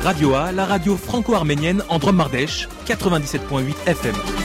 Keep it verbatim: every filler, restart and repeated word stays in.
Radio A, la radio franco-arménienne en Drôme-Ardèche, quatre-vingt-dix-sept virgule huit F M.